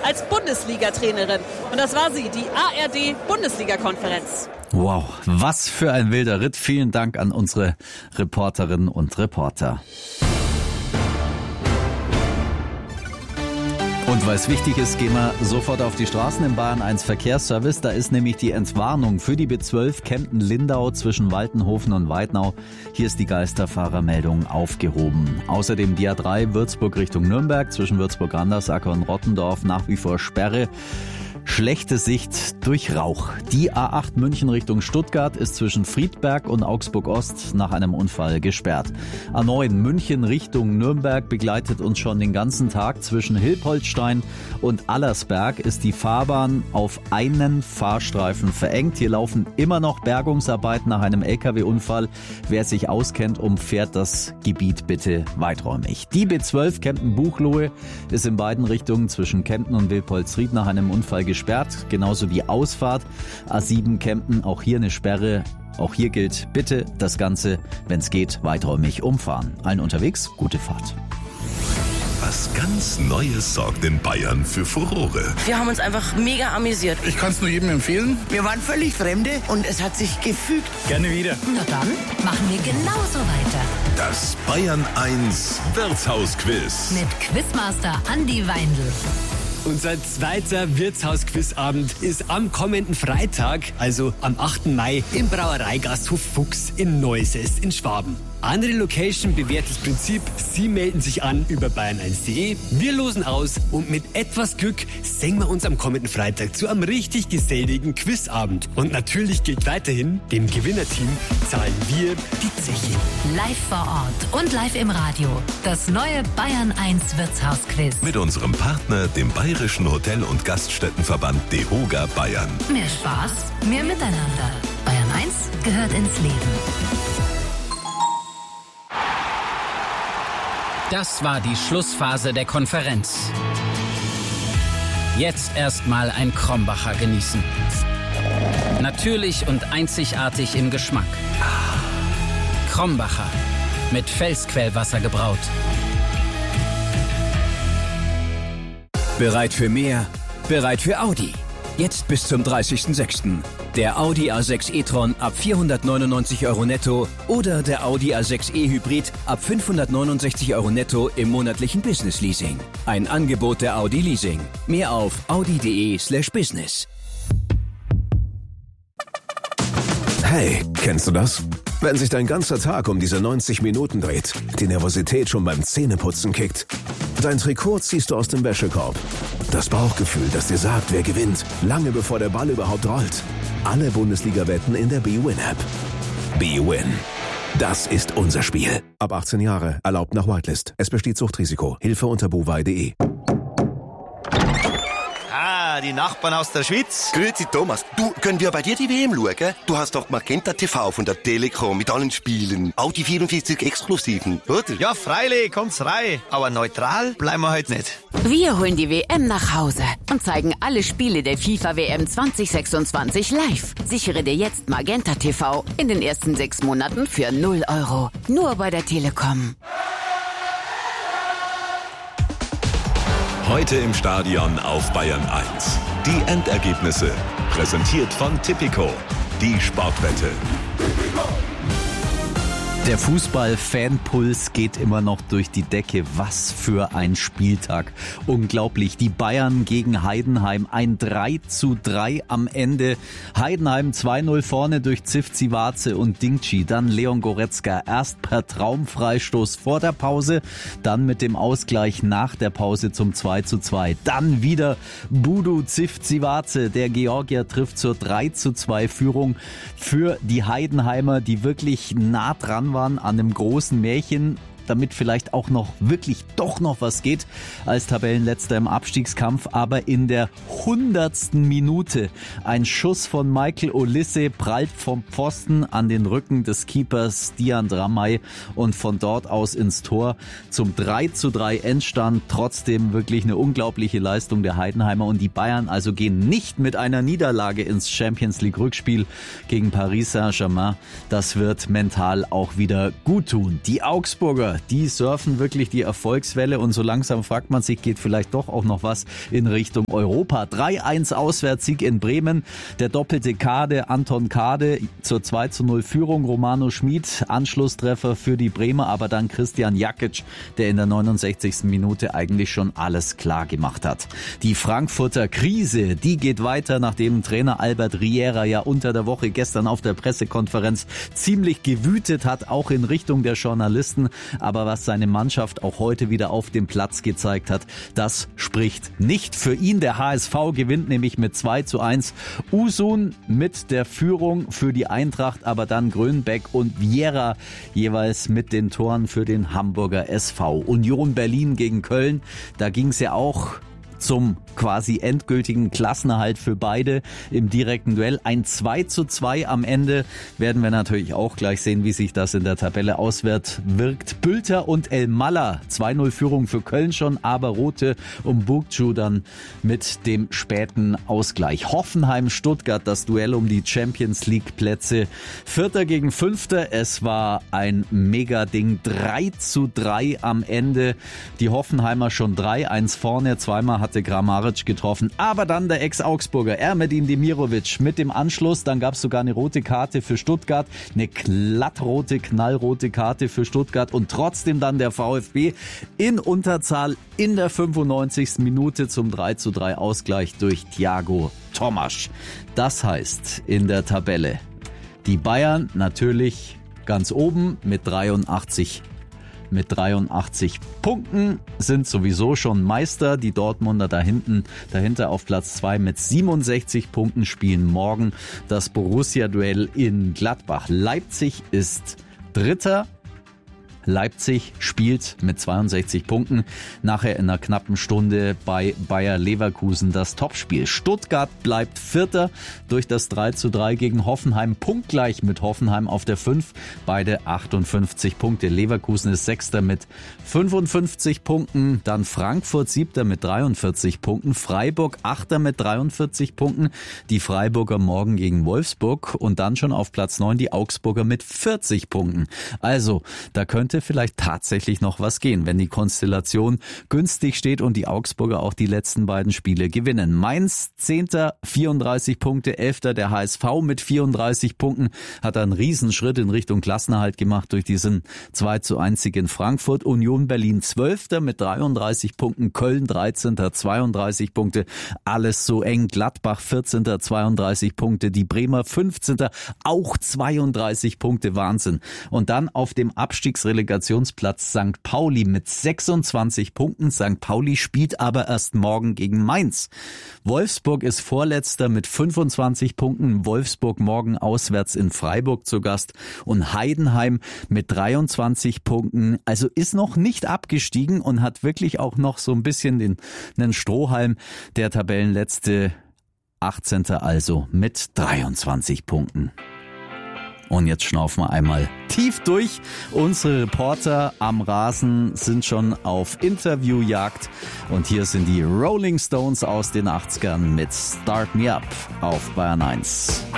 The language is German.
als Bundesliga-Trainerin. Und das war sie, die ARD-Bundesliga-Konferenz. Wow, was für ein wilder Ritt. Vielen Dank an unsere Reporterinnen und Reporter. Und weil es wichtig ist, gehen wir sofort auf die Straßen im Bayern 1 Verkehrsservice. Da ist nämlich die Entwarnung für die B12 Kempten-Lindau zwischen Waltenhofen und Weidnau. Hier ist die Geisterfahrermeldung aufgehoben. Außerdem die A3 Würzburg Richtung Nürnberg zwischen Würzburg-Randersacker und Rottendorf nach wie vor Sperre. Schlechte Sicht durch Rauch. Die A8 München Richtung Stuttgart ist zwischen Friedberg und Augsburg-Ost nach einem Unfall gesperrt. A9 München Richtung Nürnberg begleitet uns schon den ganzen Tag. Zwischen Hilpoltstein und Allersberg ist die Fahrbahn auf einen Fahrstreifen verengt. Hier laufen immer noch Bergungsarbeiten nach einem LKW-Unfall. Wer sich auskennt, umfährt das Gebiet bitte weiträumig. Die B12 Kempten-Buchloe ist in beiden Richtungen zwischen Kempten und Wilpolsried nach einem Unfall gesperrt, genauso die Ausfahrt A7 Kempten, auch hier eine Sperre. Auch hier gilt, bitte das Ganze, wenn es geht, weiträumig umfahren. Allen unterwegs, gute Fahrt. Was ganz Neues sorgt in Bayern für Furore. Wir haben uns einfach mega amüsiert. Ich kann es nur jedem empfehlen. Wir waren völlig Fremde und es hat sich gefügt. Gerne wieder. Na dann, machen wir genauso weiter. Das Bayern 1 Wirtshausquiz. Mit Quizmaster Andi Weindl. Unser zweiter Wirtshausquizabend ist am kommenden Freitag, also am 8. Mai, im Brauereigasthof Fuchs in Neuses in Schwaben. Andere Location, bewährtes Prinzip, Sie melden sich an über bayern1.de, wir losen aus und mit etwas Glück singen wir uns am kommenden Freitag zu einem richtig geselligen Quizabend. Und natürlich gilt weiterhin, dem Gewinnerteam zahlen wir die Zeche. Live vor Ort und live im Radio. Das neue Bayern 1 Wirtshausquiz. Mit unserem Partner, dem Bayerischen Hotel- und Gaststättenverband DEHOGA Bayern. Mehr Spaß, mehr Miteinander. Bayern 1 gehört ins Leben. Das war die Schlussphase der Konferenz. Jetzt erstmal ein Krombacher genießen. Natürlich und einzigartig im Geschmack. Krombacher, mit Felsquellwasser gebraut. Bereit für mehr? Bereit für Audi. Jetzt bis zum 30.06. Der Audi A6 e-tron ab 499 € netto oder der Audi A6 e-Hybrid ab 569 € netto im monatlichen Business-Leasing. Ein Angebot der Audi Leasing. Mehr auf audi.de/business. Hey, kennst du das? Wenn sich dein ganzer Tag um diese 90 Minuten dreht, die Nervosität schon beim Zähneputzen kickt. Dein Trikot ziehst du aus dem Wäschekorb. Das Bauchgefühl, das dir sagt, wer gewinnt, lange bevor der Ball überhaupt rollt. Alle Bundesliga-Wetten in der BWin-App. BWin. Das ist unser Spiel. Ab 18 Jahre, erlaubt nach Whitelist. Es besteht Suchtrisiko. Hilfe unter bovai.de. Die Nachbarn aus der Schweiz. Grüezi Thomas. Du, können wir bei dir die WM schauen? Du hast doch Magenta TV von der Telekom mit allen Spielen. Auch die 44 Exklusiven, oder? Ja, freilich, kommt's rein. Aber neutral bleiben wir heute nicht. Wir holen die WM nach Hause und zeigen alle Spiele der FIFA-WM 2026 live. Sichere dir jetzt Magenta TV in den ersten 6 Monaten für 0 €. Nur bei der Telekom. Heute im Stadion auf Bayern 1. Die Endergebnisse. Präsentiert von Tipico. Die Sportwette. Der Fußball-Fanpuls geht immer noch durch die Decke. Was für ein Spieltag. Unglaublich. Die Bayern gegen Heidenheim. Ein 3:3 am Ende. Heidenheim 2:0 vorne durch Zivcivace und Dingchi. Dann Leon Goretzka. Erst per Traumfreistoß vor der Pause. Dann mit dem Ausgleich nach der Pause zum 2:2. Dann wieder Budu Zivcivace. Der Georgier trifft zur 3:2 Führung für die Heidenheimer, die wirklich nah dran waren an einem großen Märchen, damit vielleicht auch noch wirklich doch noch was geht als Tabellenletzter im Abstiegskampf. Aber in der 100. Minute ein Schuss von Michael Olise prallt vom Pfosten an den Rücken des Keepers Dian Dramay und von dort aus ins Tor zum 3:3 Endstand. Trotzdem wirklich eine unglaubliche Leistung der Heidenheimer, und die Bayern also gehen nicht mit einer Niederlage ins Champions League Rückspiel gegen Paris Saint-Germain. Das wird mental auch wieder gut tun. Die Augsburger, Schalker, die surfen wirklich die Erfolgswelle und so langsam fragt man sich, geht vielleicht doch auch noch was in Richtung Europa. 3-1 Auswärtssieg in Bremen, der doppelte Kade, Anton Kade zur 2:0 Führung, Romano Schmid, Anschlusstreffer für die Bremer, aber dann Christian Jakic, der in der 69. Minute eigentlich schon alles klar gemacht hat. Die Frankfurter Krise, die geht weiter, nachdem Trainer Albert Riera ja unter der Woche gestern auf der Pressekonferenz ziemlich gewütet hat, auch in Richtung der Journalisten. Aber was seine Mannschaft auch heute wieder auf dem Platz gezeigt hat, das spricht nicht für ihn. Der HSV gewinnt nämlich mit 2:1. Usun mit der Führung für die Eintracht, aber dann Grönbeck und Vieira jeweils mit den Toren für den Hamburger SV. Union Berlin gegen Köln, da ging es ja auch zum quasi endgültigen Klassenerhalt für beide im direkten Duell. Ein 2:2 am Ende. Werden wir natürlich auch gleich sehen, wie sich das in der Tabelle auswärts wirkt. Bülter und El Malla, 2:0 Führung für Köln schon, aber Rote und Bugcu dann mit dem späten Ausgleich. Hoffenheim-Stuttgart, das Duell um die Champions League Plätze. Vierter gegen Fünfter. Es war ein Mega-Ding. 3:3 am Ende. Die Hoffenheimer schon 3-1 vorne. Zweimal hatte Kramaric getroffen, aber dann der Ex-Augsburger Ermedin Demirovic mit dem Anschluss. Dann gab es sogar eine rote Karte für Stuttgart, eine glattrote, knallrote Karte für Stuttgart und trotzdem dann der VfB in Unterzahl in der 95. Minute zum 3:3 Ausgleich durch Thiago Tomasch. Das heißt in der Tabelle die Bayern natürlich ganz oben mit 83 Punkten, sind sowieso schon Meister. Die Dortmunder dahinter auf Platz 2 mit 67 Punkten, spielen morgen das Borussia-Duell in Gladbach. Leipzig ist Dritter. Leipzig spielt mit 62 Punkten. Nachher in einer knappen Stunde bei Bayer Leverkusen das Topspiel. Stuttgart bleibt Vierter durch das 3:3 gegen Hoffenheim. Punktgleich mit Hoffenheim auf der 5. Beide 58 Punkte. Leverkusen ist Sechster mit 55 Punkten. Dann Frankfurt Siebter mit 43 Punkten. Freiburg Achter mit 43 Punkten. Die Freiburger morgen gegen Wolfsburg. Und dann schon auf Platz 9 die Augsburger mit 40 Punkten. Also, da könnte vielleicht tatsächlich noch was gehen, wenn die Konstellation günstig steht und die Augsburger auch die letzten beiden Spiele gewinnen. Mainz 10. 34 Punkte, 11. der HSV mit 34 Punkten, hat einen Riesenschritt in Richtung Klassenerhalt gemacht durch diesen 2:1 Sieg in Frankfurt. Union Berlin 12. mit 33 Punkten, Köln 13. 32 Punkte, alles so eng. Gladbach 14. 32 Punkte, die Bremer 15. auch 32 Punkte, Wahnsinn. Und dann auf dem Abstiegsrelegationsplatz St. Pauli mit 26 Punkten. St. Pauli spielt aber erst morgen gegen Mainz. Wolfsburg ist Vorletzter mit 25 Punkten. Wolfsburg morgen auswärts in Freiburg zu Gast. Und Heidenheim mit 23 Punkten. Also ist noch nicht abgestiegen und hat wirklich auch noch so ein bisschen den Strohhalm. Der Tabellenletzte 18. also mit 23 Punkten. Und jetzt schnaufen wir einmal tief durch. Unsere Reporter am Rasen sind schon auf Interviewjagd. Und hier sind die Rolling Stones aus den 80ern mit Start Me Up auf Bayern 1.